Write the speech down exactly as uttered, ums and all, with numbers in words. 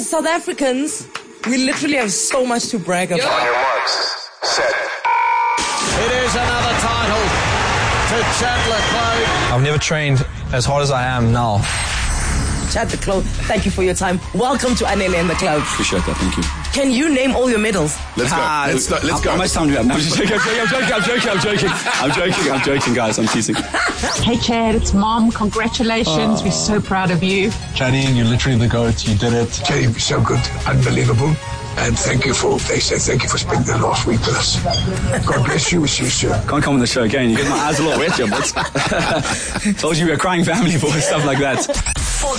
South Africans, we literally have so much to brag about. On your marks, set. It is another title to Chad le Clos. I've never trained as hard as I am now. Chad le Clos, thank you for your time. Welcome to Anele and the Club. Appreciate that, thank you. Can you name all your medals? Let's go. Ah, let's go. Let's go. How much time do we have? No, I'm just joking. I'm joking. I'm joking. I'm joking. I'm joking. I'm joking, guys. I'm teasing. Hey, Chad, it's Mom. Congratulations. Oh. We're so proud of you. Chaddy, you're literally the GOAT. You did it. Chaddy, you're so good. Unbelievable. And thank you for, they said thank you for spending the last week with us. God bless you. We'll see you soon. Can't come on the show again. You get my eyes a lot wet, your butts. Told you we were a crying family for stuff like that.